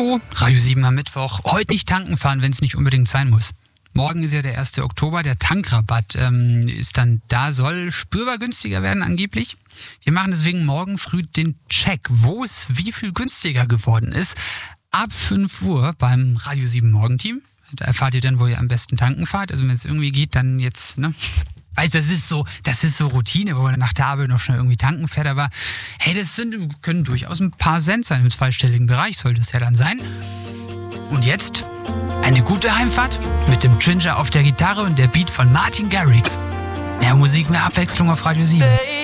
Hallo, Radio 7 am Mittwoch. Heute nicht tanken fahren, wenn es nicht unbedingt sein muss. Morgen ist ja der 1. Oktober, der Tankrabatt ist dann da, soll spürbar günstiger werden angeblich. Wir machen deswegen morgen früh den Check, wo es wie viel günstiger geworden ist. Ab 5 Uhr beim Radio 7 Morgenteam. Da erfahrt ihr dann, wo ihr am besten tanken fahrt. Also wenn es irgendwie geht, dann jetzt, ne? Weißt, das ist so Routine, wo man nach der Arbeit noch schnell irgendwie tanken fährt. Aber hey, können durchaus ein paar Cent sein. Im zweistelligen Bereich sollte es ja dann sein. Und jetzt eine gute Heimfahrt mit dem Ginger auf der Gitarre und der Beat von Martin Garrix. Mehr Musik, mehr Abwechslung auf Radio 7.